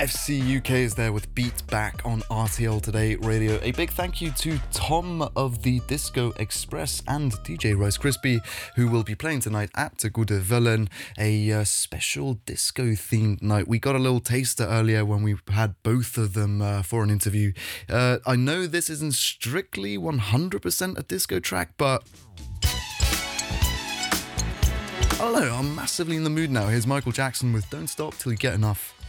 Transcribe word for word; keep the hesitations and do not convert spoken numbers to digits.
F C U K is there with Beat back on R T L Today Radio. A big thank you to Tom of the Disco Express and D J Rice Crispy, who will be playing tonight at the Gute Wellen, a uh, special disco-themed night. We got a little taster earlier when we had both of them uh, for an interview. Uh, I know this isn't strictly one hundred percent a disco track, but I don't know, I'm massively in the mood now. Here's Michael Jackson with Don't Stop Till You Get Enough.